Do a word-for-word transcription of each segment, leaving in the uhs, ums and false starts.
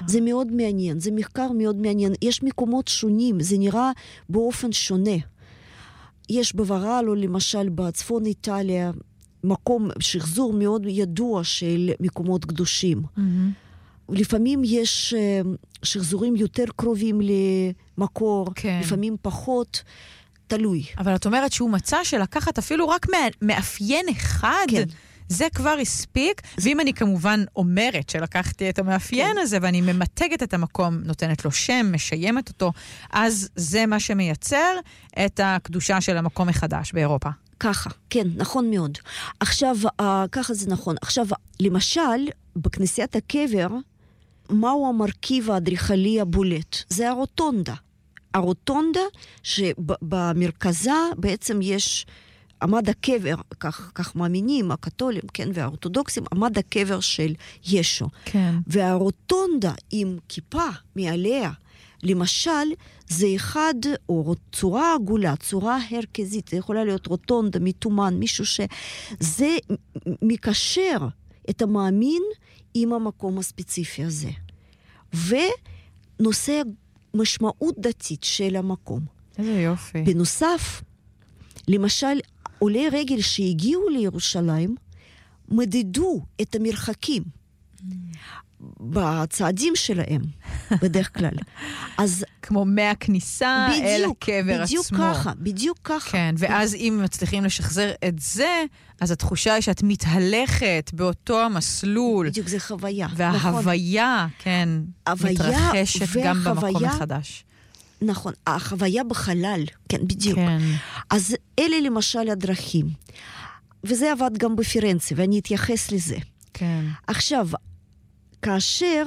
זה מאוד מעניין, זה מחקר מאוד מעניין. יש מקומות שונים, זה נראה באופן שונה. יש בוורלו, למשל, בצפון איטליה, מקום שחזור מאוד ידוע של מקומות קדושים. לפעמים יש שחזורים יותר קרובים למקור, לפעמים פחות, תלוי. אבל את אומרת שהוא מצא שלקחת אפילו רק מאפיין אחד, זה כבר הספיק, ואם אני כמובן אומרת שלקחתי את המאפיין הזה, ואני ממתגת את המקום, נותנת לו שם, משיימת אותו, אז זה מה שמייצר את הקדושה של המקום מחדש באירופה. ככה, כן, נכון מאוד. עכשיו, ככה זה נכון. עכשיו, למשל, בכנסיית הקבר, מהו המרכיב האדריכלי הבולט? זה הרוטונדה. הרוטונדה שבמרכזה בעצם יש עמד הקבר, כך, כך מאמינים הקתולים, כן, והאורתודוקסים, עמד הקבר של ישו. כן. והרוטונדה עם כיפה מעליה, למשל, זה אחד, או צורה עגולה, צורה הרכזית, זה יכולה להיות רוטונדה, מתומן, מישהו שזה מקשר את המאמין עם המקום הספציפי הזה. ונושא משמעות דתית של המקום. איזה יופי. בנוסף, למשל, עולי רגל שהגיעו לירושלים, מדדו את המרחקים בצעדים שלהם, בדרך כלל. אז כמו מהכניסה אל הקבר עצמו. בדיוק ככה, בדיוק ככה. כן, ואז אם מצליחים לשחזר את זה, אז התחושה היא שאת מתהלכת באותו המסלול. בדיוק, זה חוויה. וההוויה, כן, מתרחשת גם במקום החדש. נכון, החוויה בחלל, כן, בדיוק. כן. אז אלה למשל הדרכים. וזה עבד גם בפירנצה, ואני אתייחס לזה. כן. עכשיו, כאשר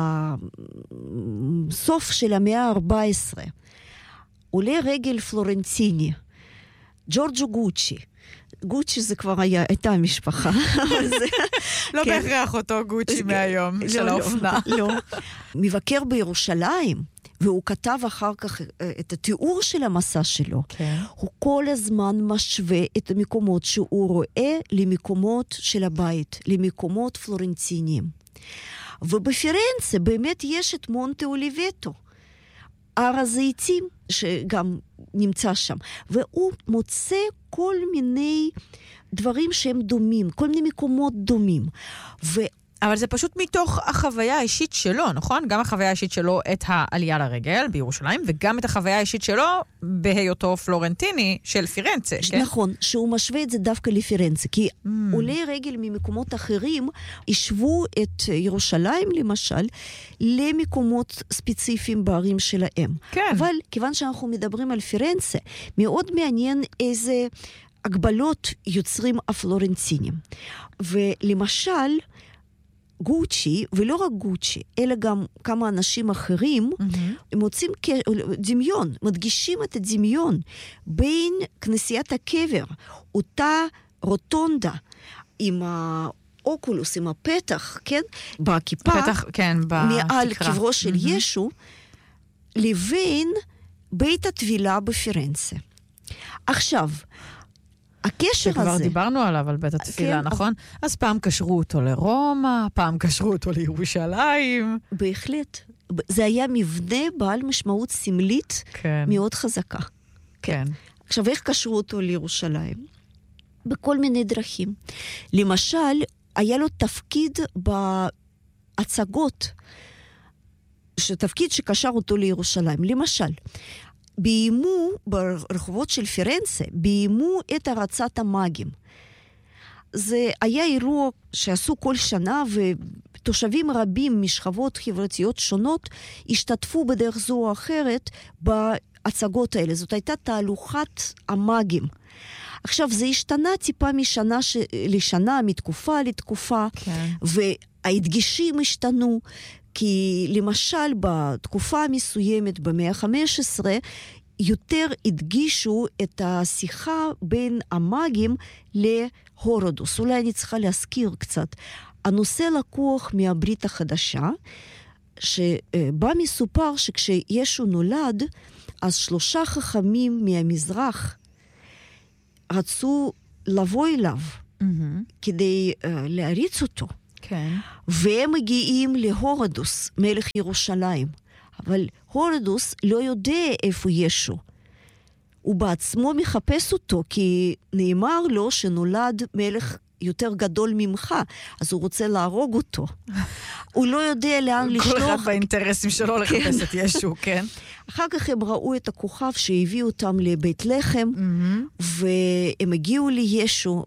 בסוף של המאה ה-ארבע עשרה, עולה רגל פלורנטיני, ג'ורג'ו גוצ'י, גוצ'י זה כבר היה, הייתה המשפחה. לא בהכרח אותו גוצ'י מהיום של האופנה. לא, מבקר בירושלים, והוא כתב אחר כך את התיאור של המסע שלו. הוא כל הזמן משווה את המקומות שהוא רואה למקומות של הבית, למקומות פלורנטיניים. ובפירנצה באמת יש את מונטה אוליבטו, הר הזיתים שגם נמצא שם, והוא מוצא כל מיני דברים שהם דומים, כל מיני מקומות דומים. ו... אבל זה פשוט מתוך החוויה האישית שלו, נכון? גם החוויה האישית שלו את העלייה לרגל בירושלים, וגם את החוויה האישית שלו בהיותו פלורנטיני של פירנצה. כן? נכון, שהוא משווה את זה דווקא לפירנצה, כי mm. עולי רגל ממקומות אחרים ישבו את ירושלים למשל למקומות ספציפיים בערים שלהם. כן. אבל כיוון שאנחנו מדברים על פירנצה, מאוד מעניין איזה הגבלות יוצרים הפלורנטינים. ולמשל, גוצ'י, ולא רק גוצ'י, אלא גם כמה אנשים אחרים, mm-hmm. הם מוצאים דמיון, מדגישים את הדמיון בין כנסיית הקבר, אותה רוטונדה עם האוקולוס, עם הפתח, כן? בכיפה, פתח, כן, מעל קברו של mm-hmm. ישו, לבין בית הטבילה בפירנצה. עכשיו, הקשר הזה... שכבר דיברנו עליו על בית התפילה, כן, נכון? אז פעם קשרו אותו לרומא, פעם קשרו אותו לירושלים. בהחלט. זה היה מבנה בעל משמעות סמלית כן. מאוד חזקה. כן. עכשיו, איך קשרו אותו לירושלים? בכל מיני דרכים. למשל, היה לו תפקיד בהצגות, שתפקיד שקשר אותו לירושלים. למשל, ביימו ברחובות של פירנצה, ביימו את הרצת המאגים. זה היה אירוע שעשו כל שנה, ותושבים רבים משכבות חברתיות שונות השתתפו בדרך זו או אחרת בהצגות האלה. זאת הייתה תהלוכת המאגים. עכשיו, זה השתנה טיפה משנה ש... לשנה, מתקופה לתקופה, כן. וההדגישים השתנו, כי למשל בתקופה המסוימת במאה ה-חמש עשרה יותר הדגישו את השיחה בין המאגים להורודוס. אולי אני צריכה להזכיר קצת. הנושא לקוח מהברית החדשה, שבה מסופר שכשישו נולד, אז שלושה חכמים מהמזרח רצו לבוא אליו mm-hmm. כדי uh, להריץ אותו. כן. והם מגיעים להורדוס, מלך ירושלים. אבל הורדוס לא יודע איפה ישו. הוא בעצמו מחפש אותו, כי נאמר לו שנולד מלך יותר גדול ממך, אז הוא רוצה להרוג אותו. הוא לא יודע לאן לשלוח. כל אחד באינטרסים שלו לחפש את ישו, כן. אחר כך הם ראו את הכוכב שהביא אותם לבית לחם, והם הגיעו לישו,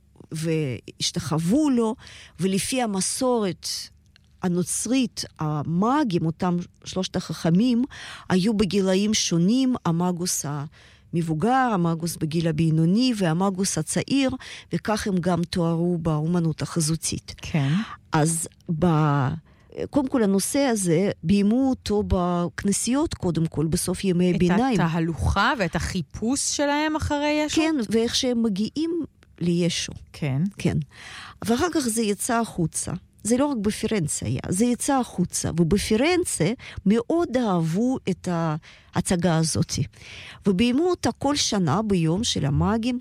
והשתחוו לו, ולפי המסורת הנוצרית, המאגים, אותם שלושת החכמים, היו בגילאים שונים, המאגוס המבוגר, המאגוס בגיל הבינוני, והמאגוס הצעיר, וכך הם גם תוארו באומנות החזותית. כן. אז ב... קודם כל, הנושא הזה, ביימו אותו בכנסיות, קודם כל, בסוף ימי ביניים. את התהלוכה ואת החיפוש שלהם אחרי ישו? כן, ואיך שהם מגיעים לישו. כן. כן. ואחר כך זה יצא החוצה. זה לא רק בפירנצה היה, זה יצא החוצה. ובפירנצה מאוד אהבו את ההצגה הזאת. וביימו אותה כל שנה ביום של המאגים,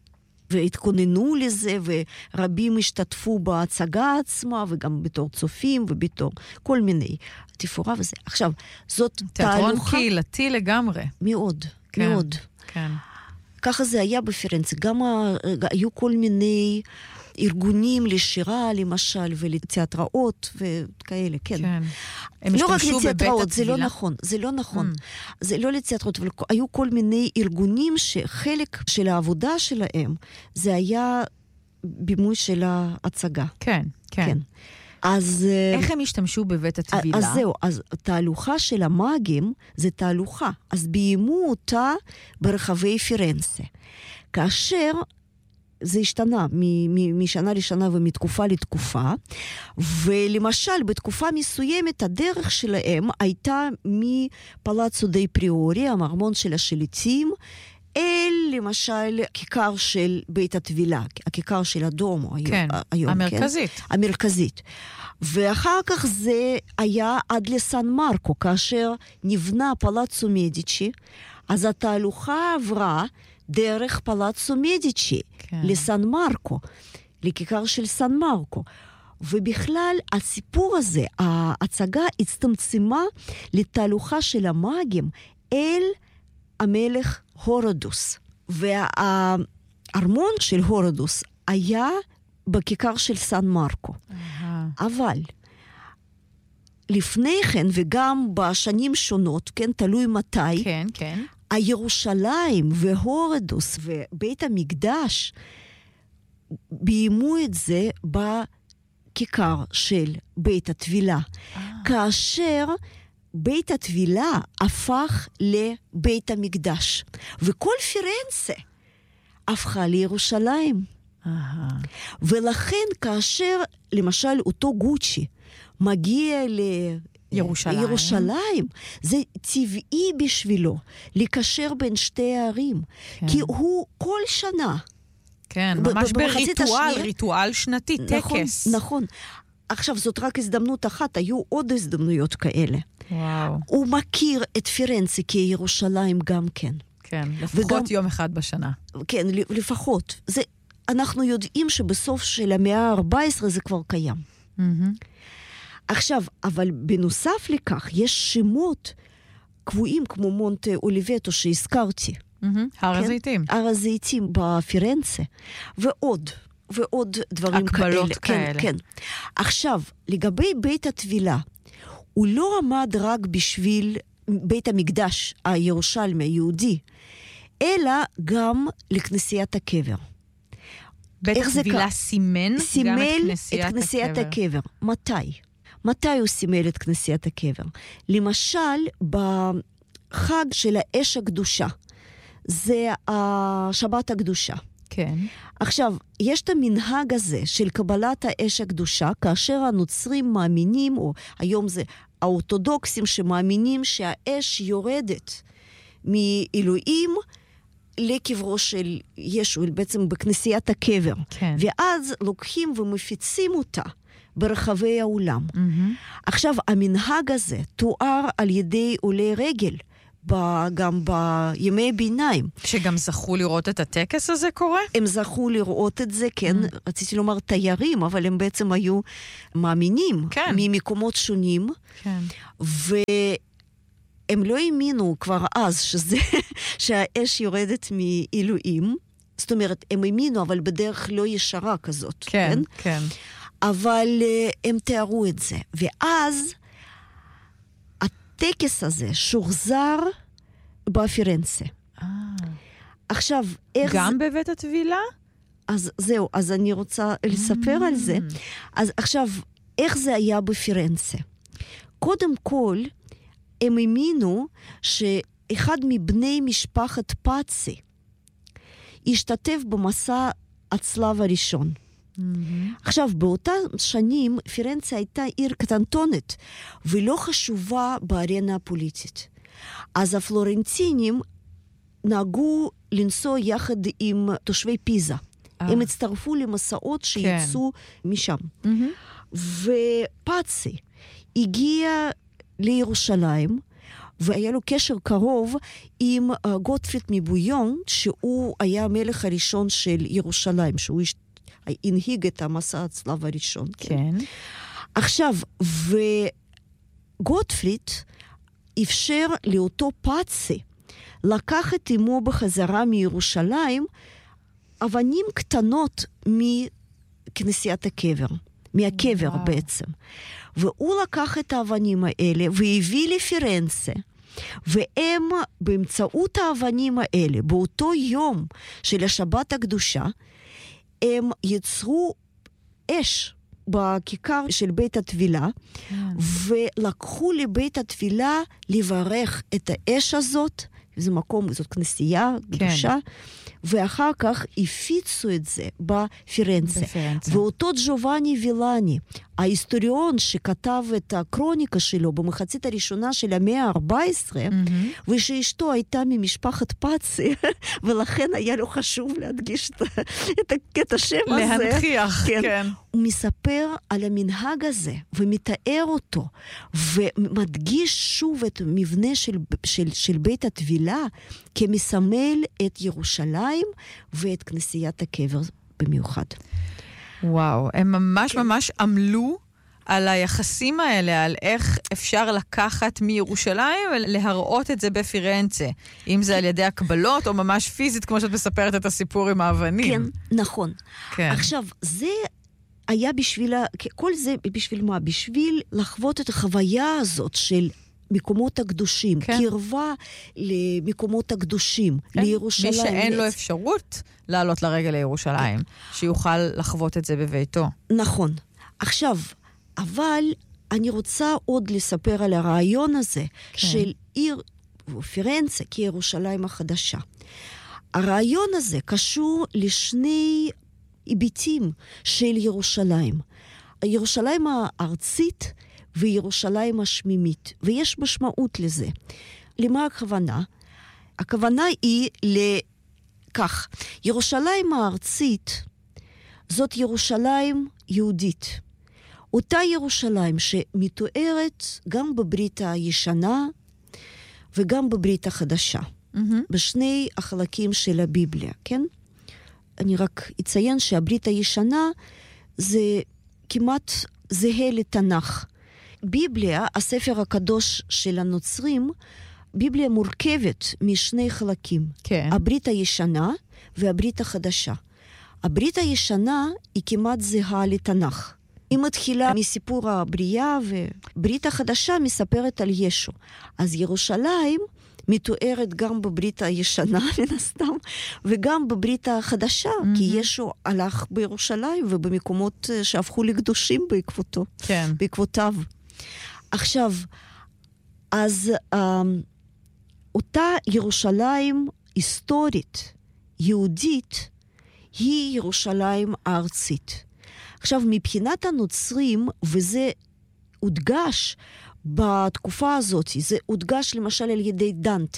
והתכוננו לזה, ורבים השתתפו בהצגה עצמה, וגם בתור צופים, ובתור כל מיני תפאורה וזה. עכשיו, זאת תהלוכה... תיאטרון קהילתי לגמרי. מאוד, כן, מאוד. כן. ככה זה היה בפירנצה. גם היו כל מיני ארגונים לשירה, למשל, ולתיאטראות, וכאלה, כן. כן. לא רק לתיאטראות, זה לא נכון, זה לא נכון. Mm. זה לא לתיאטראות, אבל היו כל מיני ארגונים שחלק של העבודה שלהם, זה היה בימוי של ההצגה. כן, כן. כן. אז... איך הם השתמשו בבית הטבילה? אז זהו, אז תהלוכה של המאגים זה תהלוכה. אז ביימו אותה ברחבי פירנצה. כאשר... זה השתנה משנה לשנה ומתקופה לתקופה, ולמשל בתקופה מסוימת הדרך שלהם הייתה מפלאצו די פריורי, המרמון של השליטים, אל למשל כיכר של בית הטבילה, הכיכר של הדומו כן, היום. המרכזית. כן? המרכזית. ואחר כך זה היה עד לסן מרקו, כאשר נבנה פלאצו מדיצ'י, אז התהלוכה עברה דרך פלאצו מדיצ'י, כן. לסן מרקו, לכיכר של סן מרקו. ובכלל, הסיפור הזה, ההצגה הצטמצמה לתהלוכה של המאגים אל המלך הורדוס. והארמון של הורדוס היה בכיכר של סן מרקו. אבל לפני כן, וגם בשנים שונות, כן, תלוי מתי, כן, כן. הירושלים והורדוס ובית המקדש ביימו את זה בכיכר של בית הטבילה. כאשר בית הטבילה הפך לבית המקדש. וכל פירנצה הפכה לירושלים. ולכן כאשר למשל אותו גוצ'י מגיע ל... ירושלים. ירושלים, זה טבעי בשבילו לקשר בין שתי הערים. כן. כי הוא כל שנה... כן, ממש בריטואל, ריטואל שנתי, נכון, טקס. נכון. עכשיו, זאת רק הזדמנות אחת, היו עוד הזדמנויות כאלה. וואו. הוא מכיר את פירנצה כירושלים גם כן. כן, לפחות וגם, יום אחד בשנה. כן, לפחות. זה, אנחנו יודעים שבסוף של המאה ה-ארבע עשרה זה כבר קיים. Mm-hmm. עכשיו, אבל בנוסף לכך, יש שמות קבועים כמו מונטה אוליבטו שהזכרתי. Mm-hmm. הר הזיתים. הר הזיתים בפירנצה. ועוד, ועוד דברים כאלה. הקבלות כאלה. כן, כן. עכשיו, לגבי בית הטבילה, הוא לא עמד רק בשביל בית המקדש הירושלמי היהודי, אלא גם לכנסיית הקבר. בית הטבילה סימן, סימל גם את כנסיית, את כנסיית הקבר. הקבר. מתי? מתי הוא סימל את כנסיית הקבר? למשל, בחג של האש הקדושה. זה השבת הקדושה. כן. עכשיו, יש את המנהג הזה של קבלת האש הקדושה, כאשר הנוצרים מאמינים, או היום זה האורתודוקסים שמאמינים שהאש יורדת מאלוהים לקברו של ישו, בעצם בכנסיית הקבר. כן. ואז לוקחים ומפיצים אותה ברחבי העולם. Mm-hmm. עכשיו, המנהג הזה תואר על ידי עולי רגל ב- גם בימי ביניים. שגם זכו לראות את הטקס הזה קורה? הם זכו לראות את זה, כן, Mm. רציתי לומר תיירים, אבל הם בעצם היו מאמינים כן. ממקומות שונים, כן. והם לא האמינו כבר אז שזה, שהאש יורדת מאלוהים, זאת אומרת, הם האמינו, אבל בדרך לא ישרה כזאת, כן, כן? כן. אבל uh, הם תיארו את זה. ואז הטקס הזה שוחזר בפירנצה. אה. עכשיו, איך גם זה... בבית הטבילה? אז זהו, אז אני רוצה לספר Mm. על זה. אז עכשיו, איך זה היה בפירנצה? קודם כל, הם האמינו שאחד מבני משפחת פאצי השתתף במסע הצלב הראשון. Mm-hmm. עכשיו, באותם שנים, פירנצה הייתה עיר קטנטונת, ולא חשובה בארנה הפוליטית. אז הפלורנטינים נהגו לנסוע יחד עם תושבי פיזה. אה. הם הצטרפו למסעות שיצאו כן. משם. Mm-hmm. ופאצי הגיע לירושלים, והיה לו קשר קרוב עם uh, גוטפריד מבויון, שהוא היה המלך הראשון של ירושלים, שהוא הש... הנהיג את המסע הצלב הראשון. כן. כן. עכשיו, וגוטפריד אפשר לאותו פאצי לקחת עמו בחזרה מירושלים אבנים קטנות מכנסיית הקבר, מהקבר וואו. בעצם. והוא לקח את האבנים האלה והביא לפירנצה, והם באמצעות האבנים האלה, באותו יום של השבת הקדושה, הם יצרו אש בכיכר של בית התפילה, כן. ולקחו לבית התפילה לברך את האש הזאת, זה מקום, זאת כנסייה קדושה, כן. ואחר כך הפיצו את זה בפירנצה. בפירנצה. ואותו ג'ובאני וילני, ההיסטוריון שכתב את הקרוניקה שלו במחצית הראשונה של המאה ה-ארבע עשרה, mm-hmm. ושאשתו הייתה ממשפחת פאצי, ולכן היה לו חשוב להדגיש את, את השם הזה. להנכיח, כן. כן. הוא מספר על המנהג הזה, ומתאר אותו, ומדגיש שוב את המבנה של, של, של בית התבילה, כמסמל את ירושלים ואת כנסיית הקבר במיוחד. וואו, הם ממש כן. ממש עמלו על היחסים האלה, על איך אפשר לקחת מירושלים ולהראות את זה בפירנצה. אם זה על ידי הקבלות או ממש פיזית, כמו שאת מספרת את הסיפור עם האבנים. כן, נכון. כן. עכשיו, זה היה בשביל, כל זה בשביל מה? בשביל לחוות את החוויה הזאת של מקומות הקדושים, כן. קרבה למקומות הקדושים, כן. לירושלים. מי שאין לו אפשרות לעלות לרגל לירושלים, כן. שיוכל לחוות את זה בביתו. נכון. עכשיו, אבל אני רוצה עוד לספר על הרעיון הזה, כן. של עיר פירנצה כירושלים החדשה. הרעיון הזה קשור לשני היבטים של ירושלים. ירושלים הארצית וירושלים השמימית, ויש משמעות לזה. למה הכוונה? הכוונה היא לכך, ירושלים הארצית זאת ירושלים יהודית. אותה ירושלים שמתוארת גם בברית הישנה וגם בברית החדשה. Mm-hmm. בשני החלקים של הביבליה, כן? אני רק אציין שהברית הישנה זה כמעט זהה לתנ"ך. ביבליה, הספר הקדוש של הנוצרים, ביבליה מורכבת משני חלקים. כן. הברית הישנה והברית החדשה. הברית הישנה היא כמעט זהה לתנ"ך. היא מתחילה מסיפור הבריאה, וברית החדשה מספרת על ישו. אז ירושלים מתוארת גם בברית הישנה, מן הסתם, וגם בברית החדשה, mm-hmm. כי ישו הלך בירושלים ובמקומות שהפכו לקדושים בעקבותו, כן. בעקבותיו. עכשיו, אז um, אותה ירושלים היסטורית, יהודית, היא ירושלים הארצית. עכשיו, מבחינת הנוצרים, וזה הודגש בתקופה הזאת, זה הודגש למשל על ידי דנטה,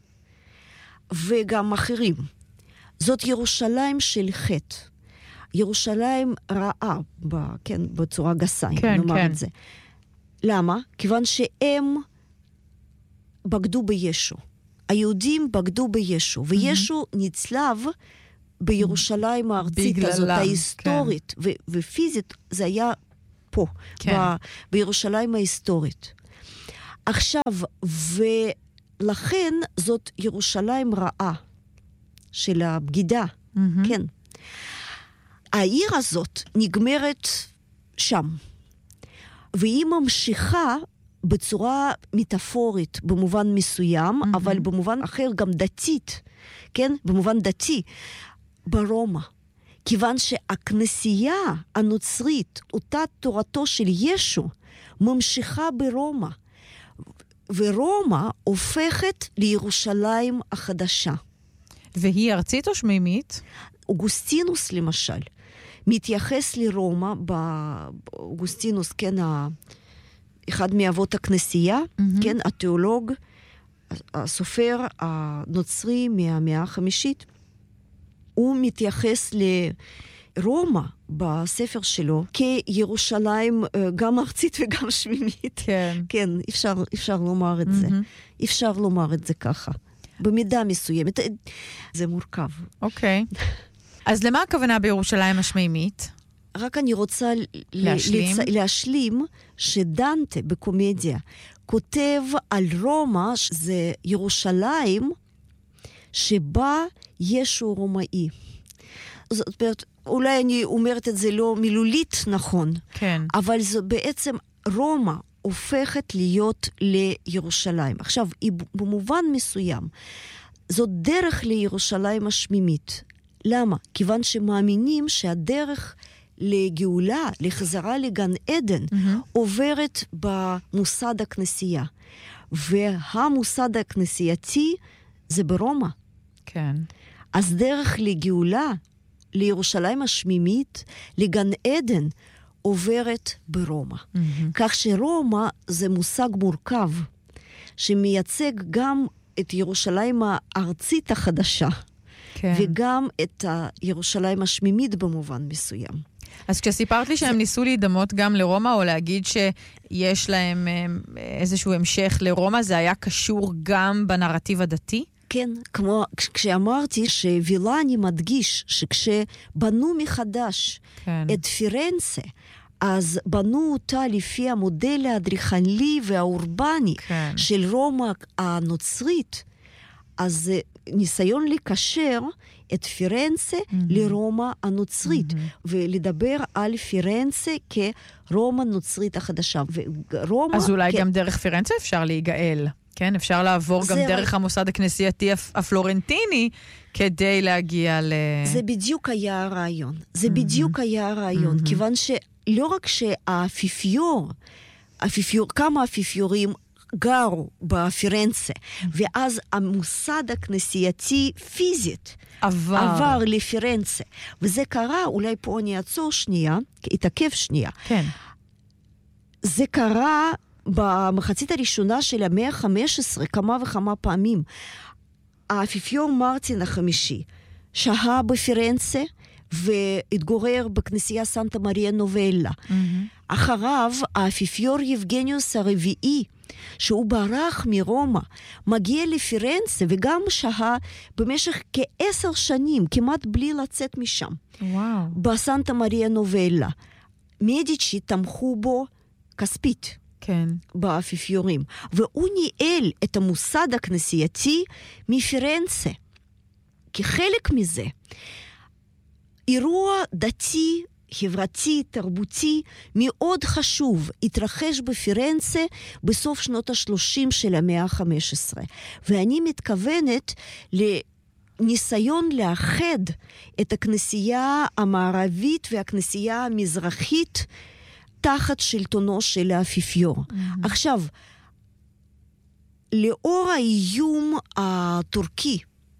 וגם אחרים. זאת ירושלים של חטא. ירושלים רעה, ב, כן, בצורה גסה, כן, נאמר כן. את זה. למה? כיוון שהם בגדו בישו. היהודים בגדו בישו, וישו נצלב בירושלים הארצית הזאת, ההיסטורית, ו- ופיזית זה היה פה, כן. ב- בירושלים ההיסטורית. עכשיו, ולכן זאת ירושלים רעה של הבגידה, mm-hmm. כן. העיר הזאת נגמרת שם, והיא ממשיכה בצורה מטאפורית במובן מסוים, mm-hmm. אבל במובן אחר גם דתית, כן? במובן דתי, ברומא. כיוון שהכנסייה הנוצרית, אותה תורתו של ישו, ממשיכה ברומא. ורומא הופכת לירושלים החדשה. והיא ארצית או שמימית? אוגוסטינוס למשל, מתייחס לרומא, באוגוסטינוס, כן, אחד מאבות הכנסייה, mm-hmm. כן, התיאולוג, הסופר הנוצרי מהמאה החמישית, הוא מתייחס לרומא בספר שלו כירושלים גם ארצית וגם שמימית. כן. כן, אפשר, אפשר לומר את mm-hmm. זה. אפשר לומר את זה ככה. במידה מסוימת. זה מורכב. אוקיי. Okay. אז למה הכוונה בירושלים השמימית? רק אני רוצה להשלים, לצ... להשלים שדנטה בקומדיה כותב על רומא, שזה ירושלים שבה ישו רומאי. זאת אומרת, אולי אני אומרת את זה לא מילולית נכון, כן. אבל זה בעצם רומא הופכת להיות לירושלים. עכשיו, היא במובן מסוים, זאת דרך לירושלים השמימית. למה? כיוון שמאמינים שהדרך לגאולה, לחזרה לגן עדן, mm-hmm. עוברת במוסד הכנסייה. והמוסד הכנסייתי זה ברומא. כן. אז דרך לגאולה, לירושלים השמימית, לגן עדן, עוברת ברומא. Mm-hmm. כך שרומא זה מושג מורכב, שמייצג גם את ירושלים הארצית החדשה, כן. וגם את ירושלים השמימית במובן מסוים. אז כשסיפרת לי שהם ניסו להידמות גם לרומא, או להגיד שיש להם איזשהו המשך לרומא, זה היה קשור גם בנרטיב הדתי? כן, כמו כשאמרתי שווילני מדגיש שכשבנו מחדש כן. את פירנצה, אז בנו אותה לפי המודל האדריכלי והאורבני כן. של רומא הנוצרית, אז ניסיון לקשר את פירנצה mm-hmm. לרומא הנוצרית, mm-hmm. ולדבר על פירנצה כרומא נוצרית החדשה. ורומא, אז אולי כ... גם דרך פירנצה אפשר להיגאל, כן? אפשר לעבור גם דרך המוסד הכנסייתי הפלורנטיני, כדי להגיע ל... זה בדיוק היה הרעיון. זה mm-hmm. בדיוק היה הרעיון, mm-hmm. כיוון שלא רק שהאפיפיור, אפיפיור, כמה אפיפיורים, גרו בפירנצה, ואז המוסד הכנסייתי פיזית עבר. עבר לפירנצה. וזה קרה, אולי פה אני אעצור שנייה, התעכב שנייה. כן. זה קרה במחצית הראשונה של המאה ה-חמש עשרה, כמה וכמה פעמים. האפיפיור מרטין החמישי שהה בפירנצה, והתגורר בכנסייה סנטה מריה נובלה. Mm-hmm. אחריו, האפיפיור יבגניוס הרביעי, שהוא ברח מרומא, מגיע לפירנצה וגם שהה במשך כעשר שנים, כמעט בלי לצאת משם. וואו. בסנטה מריה נובלה. מדיצ'י תמכו בו כספית. כן. באפיפיורים. והוא ניהל את המוסד הכנסייתי מפירנצה. כחלק מזה, אירוע דתי, חברתי, תרבותי, מאוד חשוב, התרחש בפירנצה בסוף שנות ה-שלושים של המאה ה-חמש עשרה. ואני מתכוונת לניסיון לאחד את הכנסייה המערבית והכנסייה המזרחית תחת שלטונו של האפיפיור. Mm-hmm. עכשיו, לאור האיום הטורקי,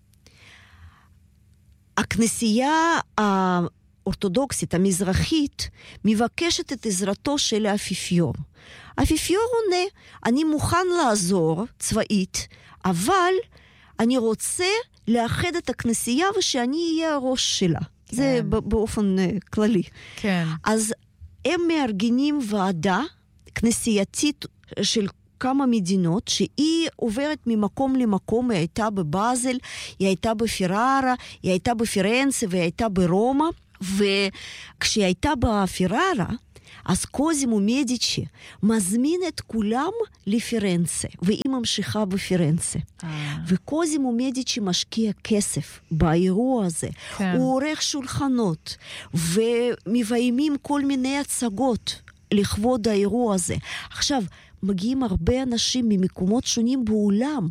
הכנסייה האורתודוקסית, המזרחית, מבקשת את עזרתו של האפיפיור. האפיפיור עונה, אני מוכן לעזור צבאית, אבל אני רוצה לאחד את הכנסייה ושאני אהיה הראש שלה. כן. זה באופן uh, כללי. כן. אז הם מארגנים ועדה כנסייתית של כמה מדינות שהיא עוברת ממקום למקום, היא הייתה בבאזל, היא הייתה בפיררה, היא הייתה בפירנצה והיא הייתה ברומא, וכשהיא הייתה בפיררה, אז קוזימו מדיצ'י מזמין את כולם לפירנצה, והיא ממשיכה בפירנצה. אה. וקוזימו מדיצ'י משקיע כסף באירוע הזה. כן. הוא עורך שולחנות, ומביימים כל מיני הצגות לכבוד האירוע הזה. עכשיו, מגיעים הרבה אנשים ממקומות שונים בעולם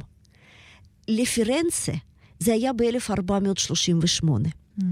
לפירנצה. זה היה ב-אלף ארבע מאות שלושים ושמונה. Mm-hmm.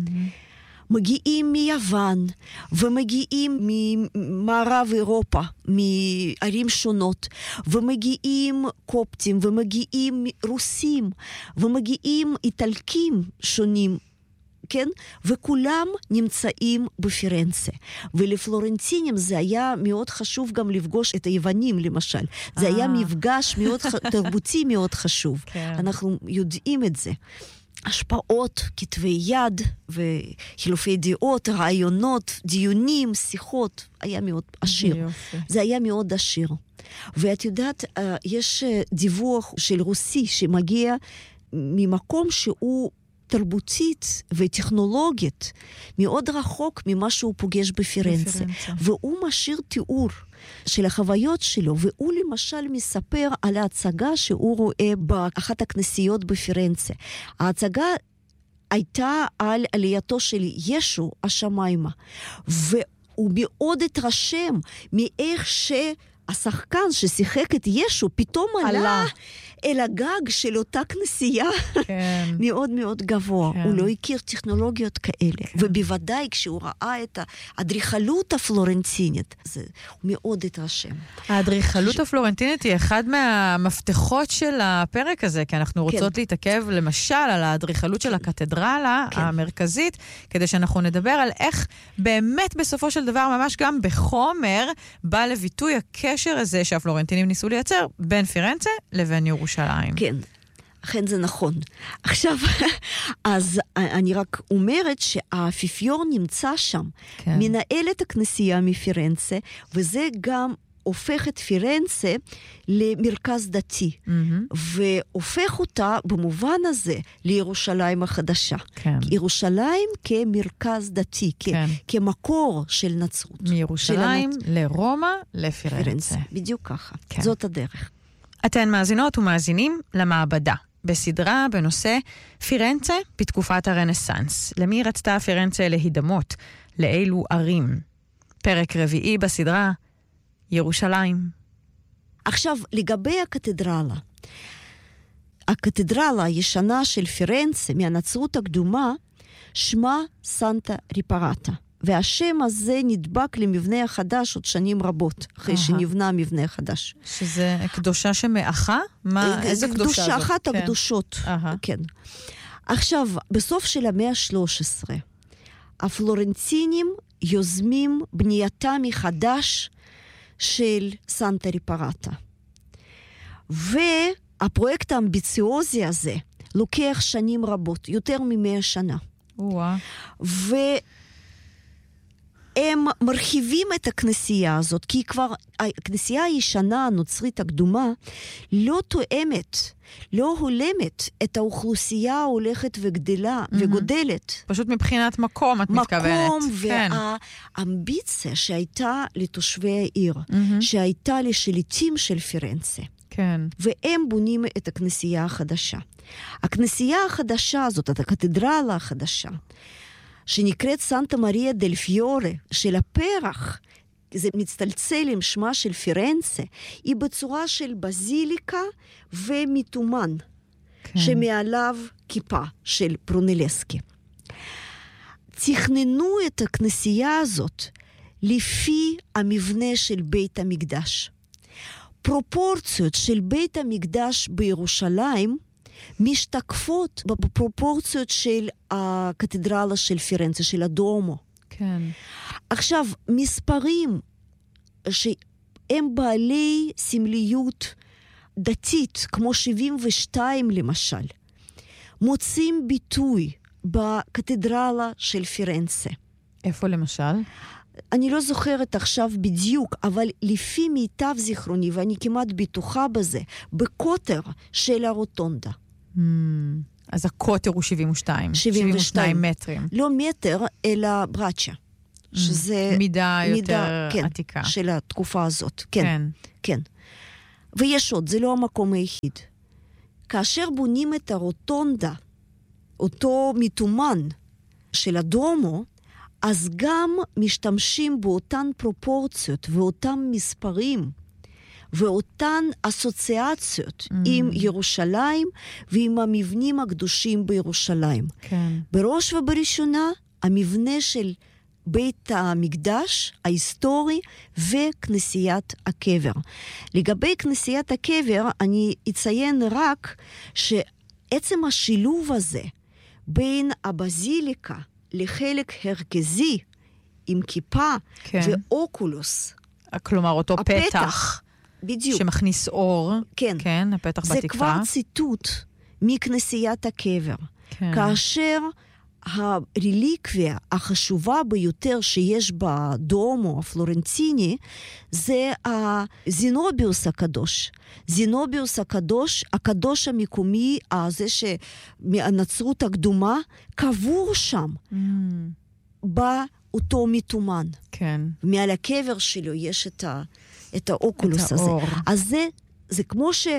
מגיעים מיוון, ומגיעים ממערב אירופה, מערים שונות, ומגיעים קופטים, ומגיעים רוסים, ומגיעים איטלקים שונים, כן? וכולם נמצאים בפירנצה. ולפלורנטינים זה היה מאוד חשוב גם לפגוש את היוונים, למשל. זה היה מפגש מאוד תרבותי מאוד חשוב. אנחנו יודעים את זה. השפעות, כתבי יד וחילופי דעות, רעיונות, דיונים, שיחות, היה מאוד עשיר. זה היה מאוד עשיר. ואת יודעת, יש דיווח של רוסי שמגיע ממקום שהוא תרבותית וטכנולוגית מאוד רחוק ממה שהוא פוגש בפירנצה. והוא משאיר תיאור של החוויות שלו, והוא למשל מספר על ההצגה שהוא רואה באחת הכנסיות בפירנצה. ההצגה הייתה על עלייתו של ישו השמיימה, והוא מאוד התרשם מאיך שהשחקן ששיחק את ישו פתאום עלה אל הגג של אותה כנסייה כן. מאוד מאוד גבוה. כן. הוא לא הכיר טכנולוגיות כאלה. כן. ובוודאי כשהוא ראה את האדריכלות הפלורנטינית, זה מאוד התרשם. האדריכלות ש... הפלורנטינית היא אחד מהמפתחות של הפרק הזה, כי אנחנו רוצות כן. להתעכב למשל על האדריכלות כן. של הקתדרלה כן. המרכזית, כדי שאנחנו נדבר על איך באמת בסופו של דבר, ממש גם בחומר, בא לביטוי הקשר הזה שהפלורנטינים ניסו לייצר בין פירנצה לבין ירושלים. כן, אכן זה נכון. עכשיו, אז אני רק אומרת שהאפיפיור נמצא שם, כן. מנהל את הכנסייה מפירנצה, וזה גם הופך את פירנצה למרכז דתי, mm-hmm. והופך אותה במובן הזה לירושלים החדשה. כן. ירושלים כמרכז דתי, כן. כמקור של נצרות. מירושלים של הנצ... לרומא לפירנצה. פירנצה, בדיוק ככה. כן. זאת הדרך. אתן מאזינות ומאזינים למעבדה, בסדרה בנושא פירנצה בתקופת הרנסנס. למי רצתה פירנצה להידמות? לאילו ערים? פרק רביעי בסדרה, ירושלים. עכשיו, לגבי הקתדרלה. הקתדרלה הישנה של פירנצה מהנצרות הקדומה, שמה סנטה ריפרטה. והשם הזה נדבק למבנה החדש עוד שנים רבות, אחרי שנבנה המבנה החדש. שזה קדושה שמאחה? מה, איזה קדושה זאת? קדושה אחת הקדושות, כן. עכשיו, בסוף של המאה ה-שלוש עשרה, הפלורנטינים יוזמים בנייתה מחדש של סנטה ריפרטה. והפרויקט האמביציוזי הזה לוקח שנים רבות, יותר ממאה שנה. וואה. ו... הם מרחיבים את הכנסייה הזאת, כי כבר הכנסייה הישנה, הנוצרית הקדומה, לא תואמת, לא הולמת את האוכלוסייה ההולכת וגדלה, mm-hmm. וגודלת. פשוט מבחינת מקום, את מקום מתכוונת. מקום כן. והאמביציה שהייתה לתושבי העיר, mm-hmm. שהייתה לשליטים של פירנצה. כן. והם בונים את הכנסייה החדשה. הכנסייה החדשה הזאת, את הקתדרלה החדשה, שנקראת סנטה מריה דל פיורה, של הפרח, זה מצטלצל עם שמה של פירנצה, היא בצורה של בזיליקה ומתומן, כן. שמעליו כיפה של פרונלסקי. תכננו את הכנסייה הזאת לפי המבנה של בית המקדש. פרופורציות של בית המקדש בירושלים משתקפות בפרופורציות של הקתדרלה של פירנצה, של הדומו. כן. עכשיו, מספרים שהם בעלי סמליות דתית, כמו שבעים ושתיים למשל, מוצאים ביטוי בקתדרלה של פירנצה. איפה למשל? אני לא זוכרת עכשיו בדיוק, אבל לפי מיטב זיכרוני, ואני כמעט בטוחה בזה, בקוטר של הרוטונדה. Mm, אז הקוטר הוא שבעים ושתיים. שבעים ושתיים מטרים. לא מטר, אלא ברצ'ה. שזה מידה יותר מידה, כן, עתיקה. של התקופה הזאת. כן, כן. כן. ויש עוד, זה לא המקום היחיד. כאשר בונים את הרוטונדה, אותו מתומן של הדומו, אז גם משתמשים באותן פרופורציות ואותם מספרים ואותן אסוציאציות mm. עם ירושלים ועם המבנים הקדושים בירושלים. כן. בראש ובראשונה, המבנה של בית המקדש ההיסטורי וכנסיית הקבר. לגבי כנסיית הקבר, אני אציין רק שעצם השילוב הזה בין הבזיליקה לחלק הרכזי עם כיפה כן. ואוקולוס. כלומר, אותו הפתח, פתח בדיוק. שמכניס אור. כן. כן, הפתח זה בתקרה. זה כבר ציטוט מכנסיית הקבר. כן. כאשר הרליקוויה החשובה ביותר שיש בדומו הפלורנטיני, זה הזינוביוס הקדוש. זינוביוס הקדוש, הקדוש המקומי, הזה שהנצרות הקדומה, קבור שם, mm. באותו מתומן. כן. מעל הקבר שלו יש את, ה, את האוקולוס את הזה. האור. אז זה, זה כמו ש...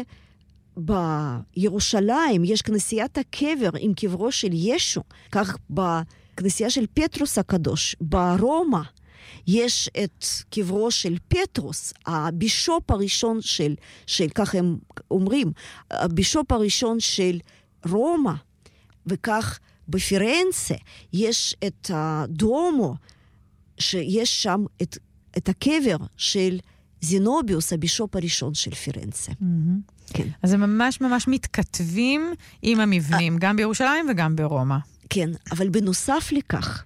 בירושלים יש כנסיית הקבר עם קברו של ישו, כך בכנסייה של פטרוס הקדוש, ברומא יש את קברו של פטרוס, הבישופ הראשון של, של כך הם אומרים, הבישופ הראשון של רומא, וכך בפירנצה יש את הדומו, שיש שם את, את הקבר של זינוביוס, הבישופ הראשון של פירנצה. Mm-hmm. כן. אז הם ממש ממש מתכתבים עם המבנים, גם בירושלים וגם ברומא. כן, אבל בנוסף לכך,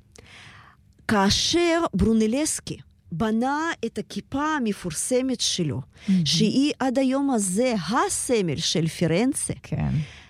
כאשר ברונלסקי בנה את הכיפה המפורסמת שלו, mm-hmm. שהיא עד היום הזה הסמל של פירנצה, כן.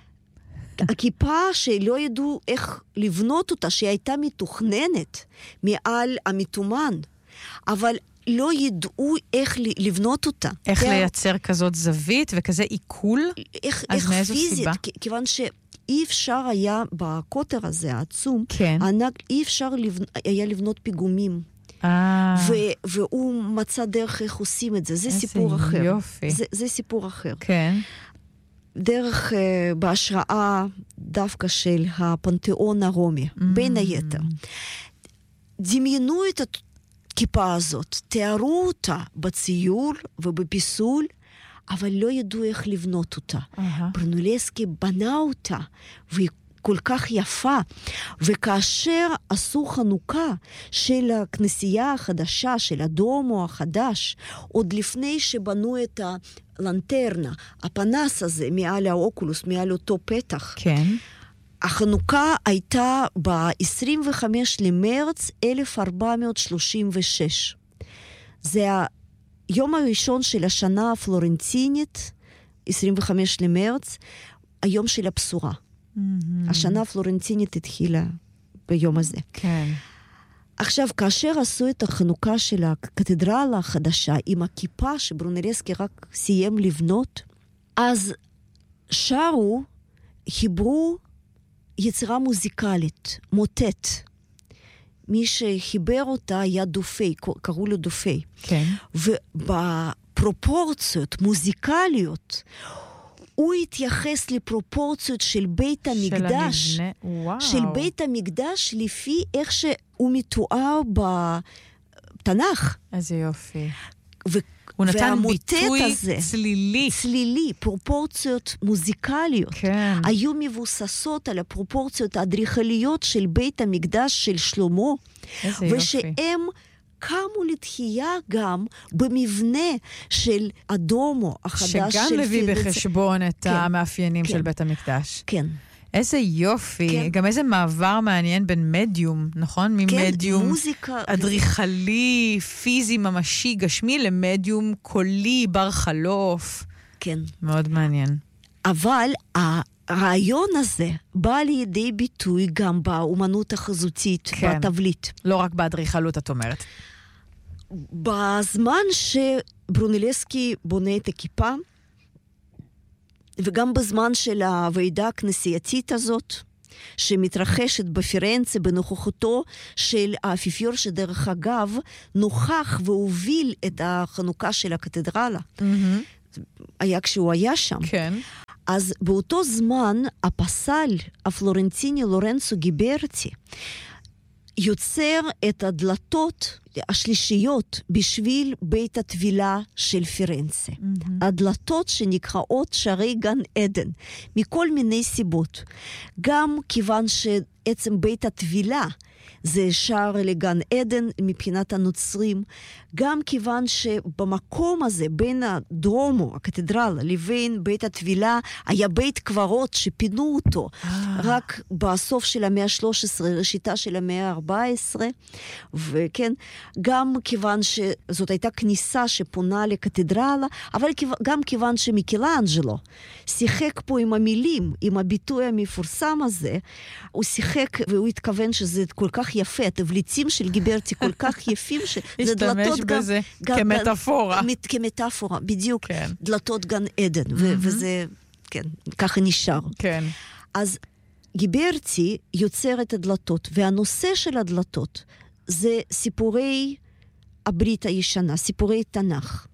הכיפה שלא ידעו איך לבנות אותה, שהיא הייתה מתוכננת מעל המתומן, אבל לא ידעו איך לבנות אותה. איך לייצר כזאת זווית וכזה עיכול? איך, אז איך מאיזו פיזית, סיבה? כיוון שאי אפשר היה בקוטר הזה העצום, כן. ענק, אי אפשר לבנ... היה לבנות פיגומים. אה. ו- והוא מצא דרך איך עושים את זה. זה סיפור אחר. איזה יופי. זה, זה סיפור אחר. כן. דרך uh, בהשראה דווקא של הפנתיאון הרומי, mm. בין היתר. דמיינו את הכיפה הזאת, תיארו אותה בציור ובפיסול, אבל לא ידעו איך לבנות אותה. Uh-huh. ברונלסקי בנה אותה, והיא כל כך יפה. וכאשר עשו חנוכה של הכנסייה החדשה, של הדומו החדש, עוד לפני שבנו את הלנטרנה, הפנס הזה מעל האוקולוס, מעל אותו פתח. כן. החנוכה הייתה ב-עשרים וחמישה למרץ אלף ארבע מאות שלושים ושש. זה היום הראשון של השנה הפלורנטינית, עשרים וחמישה למרץ, היום של הבשורה. Mm-hmm. השנה הפלורנטינית התחילה ביום הזה. כן. עכשיו, כאשר עשו את החנוכה של הקתדרלה החדשה, עם הכיפה שברונלסקי רק סיים לבנות, אז שרו, חיברו יצירה מוזיקלית, מוטט. מי שחיבר אותה היה דופי, קראו לו דופי. כן. ובפרופורציות מוזיקליות, הוא התייחס לפרופורציות של בית המקדש. של המבנה, וואו. של בית המקדש לפי איך שהוא מתואר בתנ"ך. איזה יופי. ו- הוא נתן ביטוי הזה, צלילי. צלילי, פרופורציות מוזיקליות. כן. היו מבוססות על הפרופורציות האדריכליות של בית המקדש של שלמה. איזה יופי. ושהם קמו לתחייה גם במבנה של הדומו החדש של שגם מביא בחשבון את כן, המאפיינים כן, של בית המקדש. כן. איזה יופי. כן. גם איזה מעבר מעניין בין מדיום, נכון? ממדיום כן, מוזיקה. אדריכלי, פיזי, ממשי, גשמי, למדיום קולי, בר חלוף. כן. מאוד מעניין. אבל הרעיון הזה בא לידי ביטוי גם באומנות החזותית, כן. בתבליט. לא רק באדריכלות, את אומרת. בזמן שברונלסקי בונה את הכיפה, וגם בזמן של הוועידה הכנסייתית הזאת, שמתרחשת בפירנצה בנוכחותו של האפיפיור, שדרך אגב נוכח והוביל את החנוכה של הקתדרלה. Mm-hmm. היה כשהוא היה שם. כן. אז באותו זמן הפסל הפלורנטיני לורנצו גיברטי יוצר את הדלתות השלישיות בשביל בית הטבילה של פירנצה. Mm-hmm. הדלתות שנקראות שערי גן עדן, מכל מיני סיבות. גם כיוון שעצם בית הטבילה זה שער לגן עדן מבחינת הנוצרים, גם כיוון שבמקום הזה, בין הדרומו, הקתדרלה, לבין בית הטבילה, היה בית קברות שפינו אותו, רק בסוף של המאה ה-שלוש עשרה, ראשיתה של המאה ה-ארבע עשרה, וכן, גם כיוון שזאת הייתה כניסה שפונה לקתדרלה, אבל גם כיוון שמיקלאנג'לו שיחק פה עם המילים, עם הביטוי המפורסם הזה, הוא שיחק והוא התכוון שזה כל כך יפה, התבליצים של גיברטי כל כך יפים, שזה דלתות גם... בזה גם, כמטאפורה. גם, כמטאפורה, בדיוק. כן. דלתות גן עדן, mm-hmm. ו- וזה, כן, ככה נשאר. כן. אז גיברטי יוצר את הדלתות, והנושא של הדלתות זה סיפורי הברית הישנה, סיפורי תנ"ך.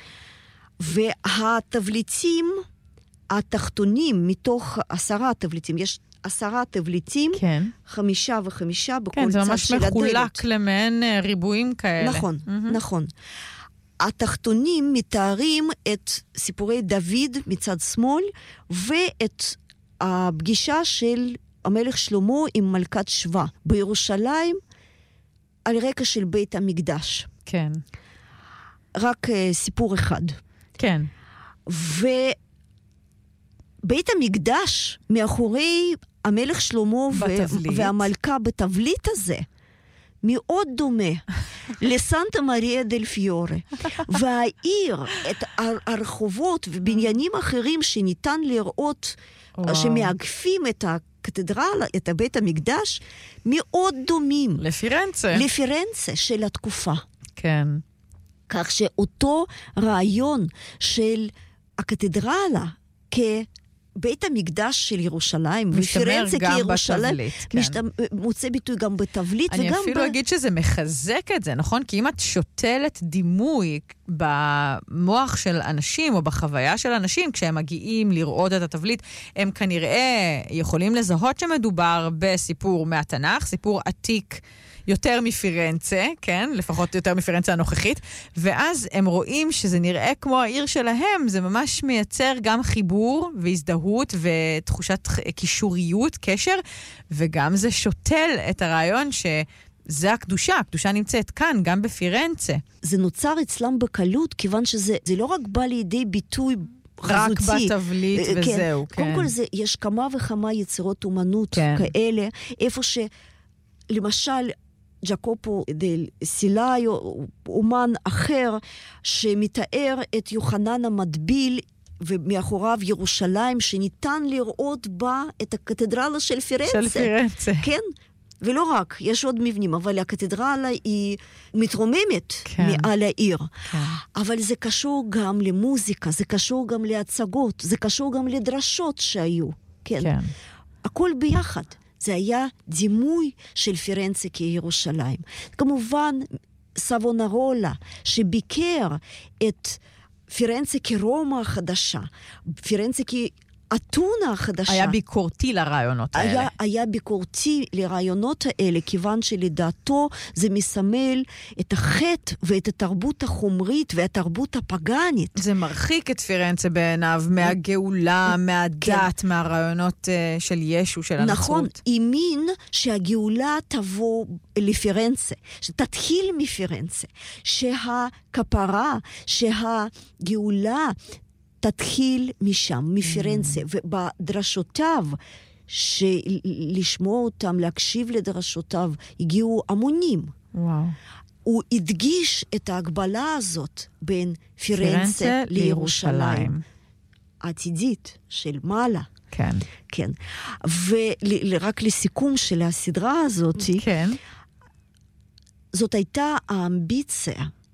והתבליטים התחתונים, מתוך עשרה תבליטים, יש עשרה תבליטים, כן. חמישה וחמישה בכל כן, צד של הדלת. כן, זה ממש מחולק למעין ריבועים כאלה. נכון, mm-hmm. נכון. התחתונים מתארים את סיפורי דוד מצד שמאל, ואת הפגישה של המלך שלמה עם מלכת שבא בירושלים, על רקע של בית המקדש. כן. רק uh, סיפור אחד. כן. ובית המקדש, מאחורי המלך שלמה ו- והמלכה בתבליט הזה, מאוד דומה לסנטה מריה דל פיורה. והעיר, את הרחובות ובניינים אחרים שניתן לראות, וואו. שמאגפים את הקתדרלה, את בית המקדש, מאוד דומים. לפירנצה. לפירנצה של התקופה. כן. כך שאותו רעיון של הקתדרלה כבית המקדש של ירושלים, ופירנצה כירושלים, כן. משת... מוצא ביטוי גם בתבליט. אני וגם אפילו ב... אגיד שזה מחזק את זה, נכון? כי אם את שותלת דימוי במוח של אנשים, או בחוויה של אנשים, כשהם מגיעים לראות את התבליט, הם כנראה יכולים לזהות שמדובר בסיפור מהתנ"ך, סיפור עתיק, יותר מפירנצה, כן? לפחות יותר מפירנצה הנוכחית, ואז הם רואים שזה נראה כמו העיר שלהם, זה ממש מייצר גם חיבור והזדהות ותחושת קישוריות, קשר, וגם זה שותל את הרעיון שזה הקדושה, הקדושה נמצאת כאן, גם בפירנצה. זה נוצר אצלם בקלות, כיוון שזה זה לא רק בא לידי ביטוי רק חזותי. בתבליט כן. וזהו, כן. קודם כל זה, יש כמה וכמה יצירות אומנות כן. כאלה, איפה ש... למשל, ג'קופו דל סילאיו, אומן אחר, שמתאר את יוחנן המטביל, ומאחוריו ירושלים, שניתן לראות בה את הקתדרלה של פירנצה. של פירנצה. כן, ולא רק, יש עוד מבנים, אבל הקתדרלה היא מתרוממת כן. מעל העיר. כן. אבל זה קשור גם למוזיקה, זה קשור גם להצגות, זה קשור גם לדרשות שהיו. כן. כן. הכל ביחד. זה היה דימוי של פירנצה כירושלים. כמובן, סבונרולה, שביקר את פירנצה כרומא החדשה, פירנצה כאתונה החדשה. היה ביקורתי לרעיונות האלה. היה, היה ביקורתי לרעיונות האלה, כיוון שלדעתו זה מסמל את החטא ואת התרבות החומרית והתרבות הפגנית. זה מרחיק את פירנצה בעיניו מהגאולה, מהדת, כן. מהרעיונות uh, של ישו, של הנצרות. נכון, האמין שהגאולה תבוא לפירנצה, שתתחיל מפירנצה, שהכפרה, שהגאולה תתחיל משם, מפירנצה, mm. ובדרשותיו, שלשמוע אותם, להקשיב לדרשותיו, הגיעו המונים. וואו. הוא הדגיש את ההגבלה הזאת בין פירנצה, פירנצה לירושלים. העתידית של מעלה. כן. כן. ורק לסיכום של הסדרה הזאת, כן. זאת הייתה האמביציה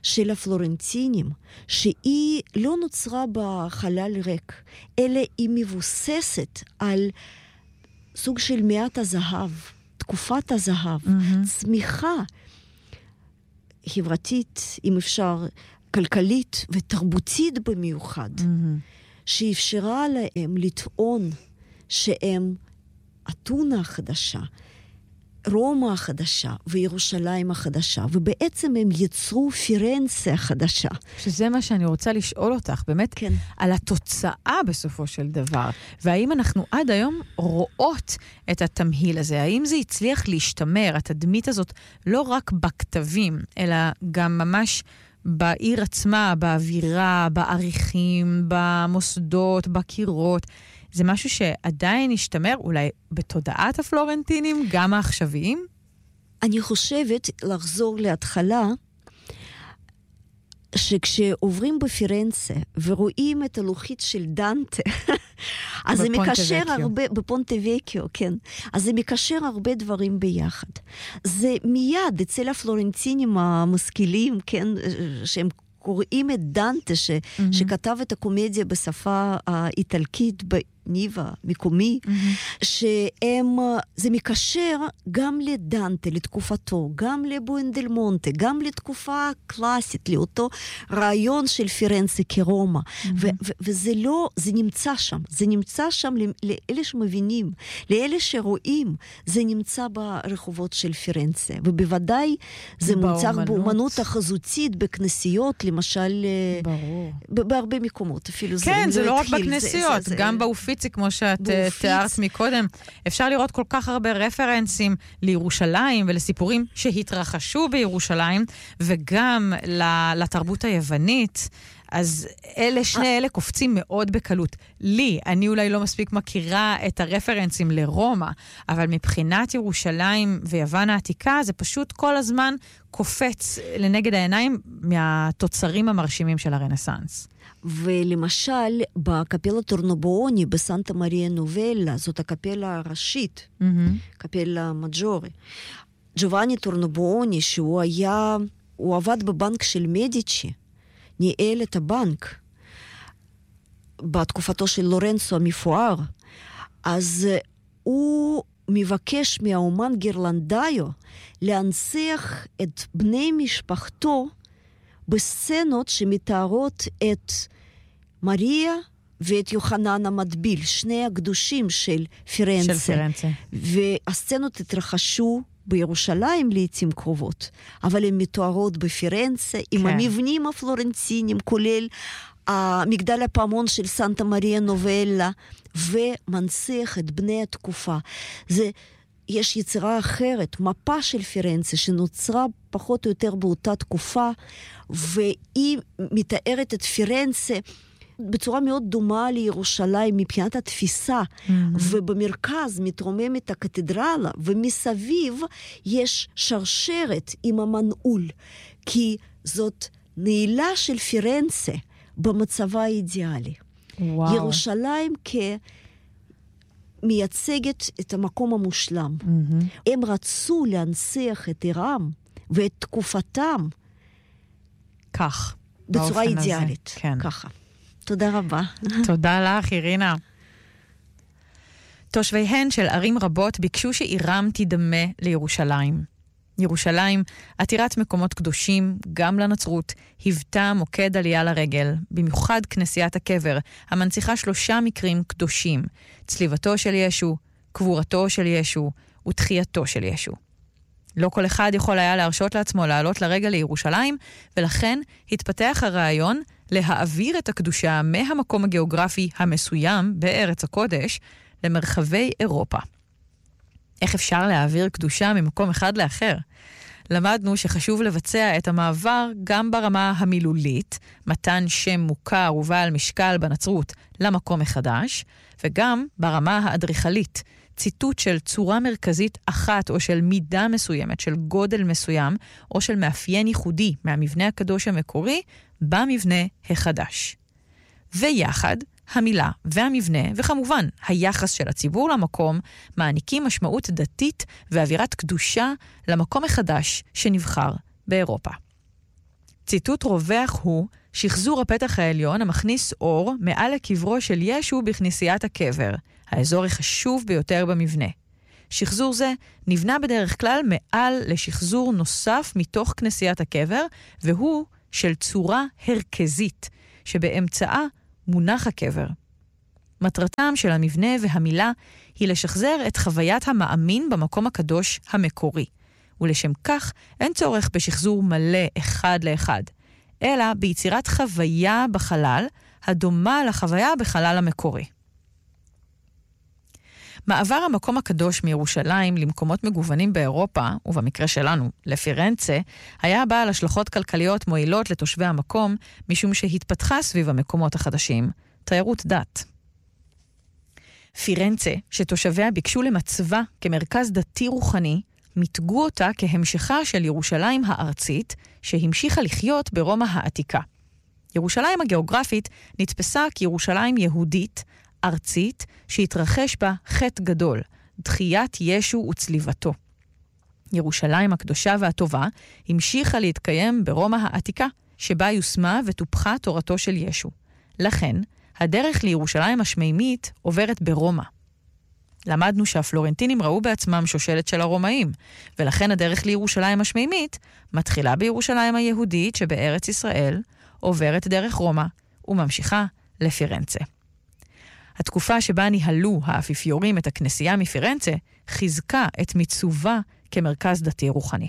של הפלורנטינים, שהיא לא נוצרה בחלל ריק, אלא היא מבוססת על סוג של מעט הזהב, תקופת הזהב, mm-hmm. צמיחה חברתית, אם אפשר, כלכלית ותרבותית במיוחד, mm-hmm. שאפשרה להם לטעון שהם אתונה החדשה, רומא החדשה וירושלים החדשה, ובעצם הם יצרו פירנצה החדשה. שזה מה שאני רוצה לשאול אותך, באמת, כן. על התוצאה בסופו של דבר. והאם אנחנו עד היום רואות את התמהיל הזה? האם זה הצליח להשתמר, התדמית הזאת, לא רק בכתבים, אלא גם ממש בעיר עצמה, באווירה, בעריכים, במוסדות, בקירות? זה משהו שעדיין ישתמר, אולי בתודעת הפלורנטינים, גם העכשוויים? אני חושבת לחזור להתחלה, שכשעוברים בפירנצה ורואים את הלוחית של דנטה, אז זה מקשר הרבה, בפונטווקיו, כן. אז זה מקשר הרבה דברים ביחד. זה מיד אצל הפלורנטינים המשכילים, כן, שהם קוראים את דנטה, ש, mm-hmm. שכתב את הקומדיה בשפה האיטלקית, ניבה, מקומי, mm-hmm. שהם, זה מקשר גם לדנטה, לתקופתו, גם לבואנדלמונטה, גם לתקופה קלאסית, לאותו רעיון של פירנצה כרומא. Mm-hmm. ו- ו- וזה לא, זה נמצא שם. זה נמצא שם לאלה שמבינים, לאלה שרואים, זה נמצא ברחובות של פירנצה. ובוודאי זה מוצג באומנות החזותית, בכנסיות, למשל, ברור. בהרבה מקומות. אפילו כן, זה, זה לא לא רק התחיל, בכנסיות, זה, זה, גם זה... באופיץ, כמו שאת תיארת מקודם, אפשר לראות כל כך הרבה רפרנסים לירושלים ולסיפורים שהתרחשו בירושלים, וגם לתרבות היוונית. אז אלה, שני אלה קופצים מאוד בקלות. לי, אני אולי לא מספיק מכירה את הרפרנסים לרומא, אבל מבחינת ירושלים ויוון העתיקה, זה פשוט כל הזמן קופץ לנגד העיניים מהתוצרים המרשימים של הרנסנס. ולמשל, בקפלה טורנובוני בסנטה מריה נובלה, זאת הקפלה הראשית, mm-hmm. קפלה מג'ורי. ג'ובאני טורנובוני, שהוא היה, הוא עבד בבנק של מדיצ'י, ניהל את הבנק בתקופתו של לורנצו המפואר, אז הוא מבקש מהאומן גירלנדאיו להנציח את בני משפחתו בסצנות שמתארות את מריה ואת יוחנן המטביל, שני הקדושים של פירנצה. של פירנצה. והסצנות התרחשו בירושלים לעתים קרובות, אבל הן מתוארות בפירנצה, כן. עם המבנים הפלורנטינים, כולל המגדל הפעמון של סנטה מריה נובלה, ומנציח את בני התקופה. זה, יש יצירה אחרת, מפה של פירנצה, שנוצרה פחות או יותר באותה תקופה, והיא מתארת את פירנצה בצורה מאוד דומה לירושלים מבחינת התפיסה, mm-hmm. ובמרכז מתרוממת הקתדרלה, ומסביב יש שרשרת עם המנעול, כי זאת נעילה של פירנצה במצבה האידיאלי. וואו. ירושלים כמייצגת את המקום המושלם. Mm-hmm. הם רצו להנציח את עירם ואת תקופתם כך. בצורה אידיאלית. כן. ככה. תודה רבה. תודה לך, אירינה. תושביהן של ערים רבות ביקשו שעירם תדמה לירושלים. ירושלים, עתירת מקומות קדושים, גם לנצרות, היוותה מוקד עלייה לרגל, במיוחד כנסיית הקבר, המנציחה שלושה מקרים קדושים, צליבתו של ישו, קבורתו של ישו ותחייתו של ישו. לא כל אחד יכול היה להרשות לעצמו לעלות לרגל לירושלים, ולכן התפתח הרעיון להעביר את הקדושה מהמקום הגיאוגרפי המסוים בארץ הקודש למרחבי אירופה. איך אפשר להעביר קדושה ממקום אחד לאחר? למדנו שחשוב לבצע את המעבר גם ברמה המילולית, מתן שם מוכר ובעל משקל בנצרות למקום מחדש, וגם ברמה האדריכלית, ציטוט של צורה מרכזית אחת או של מידה מסוימת, של גודל מסוים, או של מאפיין ייחודי מהמבנה הקדוש המקורי במבנה החדש. ויחד, המילה והמבנה, וכמובן היחס של הציבור למקום, מעניקים משמעות דתית ואווירת קדושה למקום החדש שנבחר באירופה. ציטוט רווח הוא, שחזור הפתח העליון המכניס אור מעל לקברו של ישו בכנסיית הקבר, האזור החשוב ביותר במבנה. שחזור זה נבנה בדרך כלל מעל לשחזור נוסף מתוך כנסיית הקבר, והוא של צורה הרכזית, שבאמצעה מונח הקבר. מטרתם של המבנה והמילה היא לשחזר את חוויית המאמין במקום הקדוש המקורי, ולשם כך אין צורך בשחזור מלא אחד לאחד, אלא ביצירת חוויה בחלל הדומה לחוויה בחלל המקורי. מעבר המקום הקדוש מירושלים למקומות מגוונים באירופה, ובמקרה שלנו, לפירנצה, היה בעל השלכות כלכליות מועילות לתושבי המקום, משום שהתפתחה סביב המקומות החדשים, תיירות דת. פירנצה, שתושביה ביקשו למצבה כמרכז דתי רוחני, מתגו אותה כהמשכה של ירושלים הארצית, שהמשיכה לחיות ברומא העתיקה. ירושלים הגיאוגרפית נתפסה כירושלים יהודית, ארצית, שהתרחש בה חטא גדול, דחיית ישו וצליבתו. ירושלים הקדושה והטובה המשיכה להתקיים ברומא העתיקה, שבה יושמה וטופחה תורתו של ישו. לכן, הדרך לירושלים השמימית עוברת ברומא. למדנו שהפלורנטינים ראו בעצמם שושלת של הרומאים, ולכן הדרך לירושלים השמימית מתחילה בירושלים היהודית שבארץ ישראל, עוברת דרך רומא וממשיכה לפירנצה. התקופה שבה ניהלו האפיפיורים את הכנסייה מפירנצה חיזקה את מיצובה כמרכז דתי רוחני.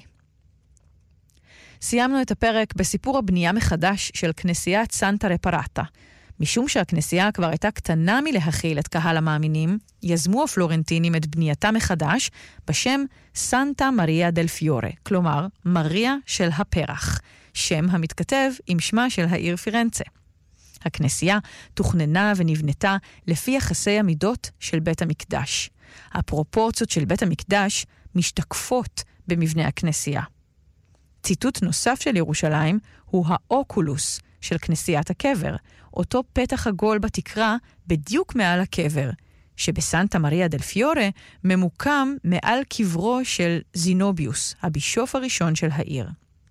סיימנו את הפרק בסיפור הבנייה מחדש של כנסיית סנטה רפרטה. משום שהכנסייה כבר הייתה קטנה מלהכיל את קהל המאמינים, יזמו הפלורנטינים את בנייתה מחדש בשם סנטה מריה דל פיורה, כלומר מריה של הפרח, שם המתכתב עם שמה של העיר פירנצה. הכנסייה תוכננה ונבנתה לפי יחסי המידות של בית המקדש. הפרופורציות של בית המקדש משתקפות במבנה הכנסייה. ציטוט נוסף של ירושלים הוא האוקולוס של כנסיית הקבר, אותו פתח עגול בתקרה בדיוק מעל הקבר, שבסנטה מריה דל פיורה ממוקם מעל קברו של זינוביוס, הבישוף הראשון של העיר.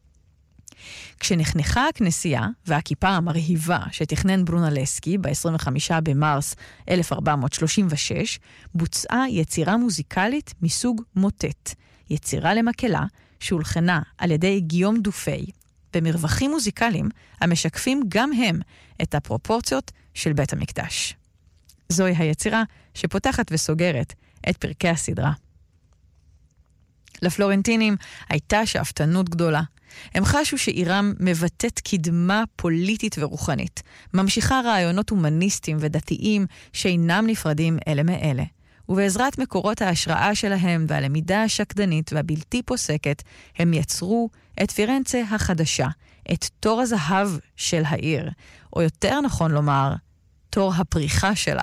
כשנחנכה הכנסייה והכיפה המרהיבה שתכנן ברונלסקי ב-עשרים וחמישה במרס אלף ארבע מאות שלושים ושש, בוצעה יצירה מוזיקלית מסוג מוטט, יצירה למקהלה שהולחנה על ידי גיום דופי, במרווחים מוזיקליים המשקפים גם הם את הפרופורציות של בית המקדש. זוהי היצירה שפותחת וסוגרת את פרקי הסדרה. לפלורנטינים הייתה שאפתנות גדולה. הם חשו שעירם מבטאת קדמה פוליטית ורוחנית, ממשיכה רעיונות הומניסטיים ודתיים שאינם נפרדים אלה מאלה. ובעזרת מקורות ההשראה שלהם והלמידה השקדנית והבלתי פוסקת, הם יצרו את פירנצה החדשה, את תור הזהב של העיר, או יותר נכון לומר, תור הפריחה שלה.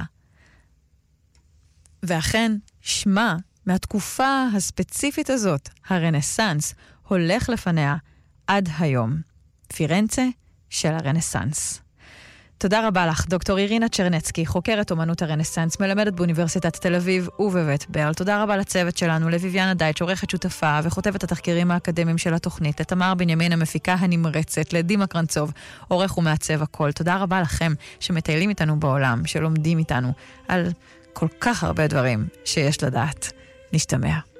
ואכן, שמה מהתקופה הספציפית הזאת, הרנסנס, הולך לפניה עד היום. פירנצה של הרנסנס. תודה רבה לך, דוקטור אירינה צ'רנצקי, חוקרת אומנות הרנסנס, מלמדת באוניברסיטת תל אביב ובבית ברל. תודה רבה לצוות שלנו, לביביאנה דייטש, עורכת שותפה וכותבת התחקירים האקדמיים של התוכנית, לתמר בנימין המפיקה הנמרצת, לדימה קרנצוב, עורך ומעצב הכל. תודה רבה לכם שמטיילים איתנו בעולם, שלומדים איתנו על כל כך הרבה דברים שיש לדעת. נשתמע.